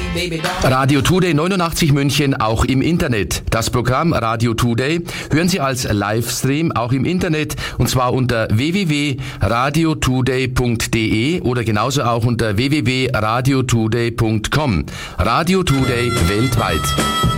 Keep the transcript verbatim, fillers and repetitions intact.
Radio Today neunundachtzig München auch im Internet. Das Programm Radio Today hören Sie als Livestream auch im Internet und zwar unter w w w punkt radio today punkt d e oder genauso auch unter w w w punkt radio today punkt com. Radio Today weltweit.